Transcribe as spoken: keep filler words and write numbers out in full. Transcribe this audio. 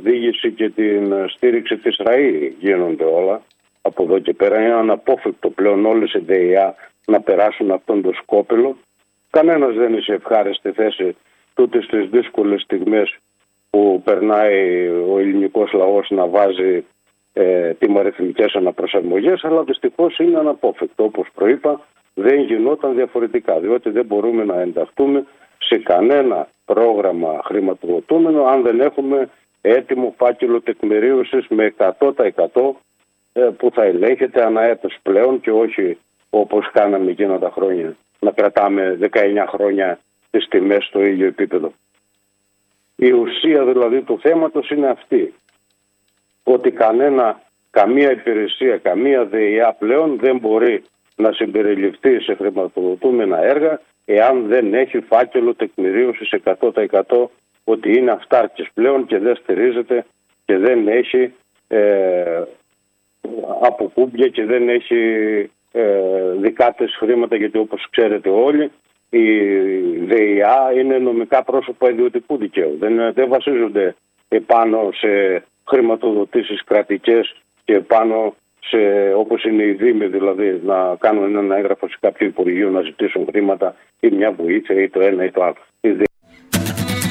καθοδήγηση και την στήριξη της ΡΑΗ γίνονται όλα. Από εδώ και πέρα είναι αναπόφευκτο πλέον όλες οι ΔΕΙΑ να περάσουν αυτόν τον σκόπελο. Κανένας δεν είναι σε ευχάριστη θέση τούτες στις δύσκολες στιγμές που περνάει ο ελληνικός λαός να βάζει ε, τιμαριθμικές αναπροσαρμογές, αλλά δυστυχώς είναι αναπόφευκτο. Όπως προείπα, δεν γινόταν διαφορετικά, διότι δεν μπορούμε να ενταχθούμε σε κανένα πρόγραμμα χρηματοδοτούμενο αν δεν έχουμε έτοιμο φάκελο τεκμηρίωσης με εκατό τοις εκατό που θα ελέγχεται ανά έτος πλέον και όχι όπως κάναμε εκείνα τα χρόνια, να κρατάμε δεκαεννιά χρόνια τις τιμές στο ίδιο επίπεδο. Η ουσία δηλαδή του θέματος είναι αυτή, ότι κανένα, καμία υπηρεσία, καμία ΔΕΙΑ πλέον δεν μπορεί να συμπεριληφθεί σε χρηματοδοτούμενα έργα εάν δεν έχει φάκελο τεκμηρίωσης εκατό τοις εκατό ότι είναι αυτάρκης πλέον και δεν στηρίζεται και δεν έχει ε, αποκούμπια και δεν έχει ε, δικά της χρήματα, γιατί όπως ξέρετε όλοι η ΔΕΙΑ είναι νομικά πρόσωπα ιδιωτικού δικαίου. Δεν, δεν βασίζονται επάνω σε χρηματοδοτήσεις κρατικές και επάνω σε, όπως είναι οι δήμοι, δηλαδή να κάνουν ένα έγγραφο σε κάποιο υπουργείο να ζητήσουν χρήματα ή μια βοήθεια ή το ένα ή το άλλο.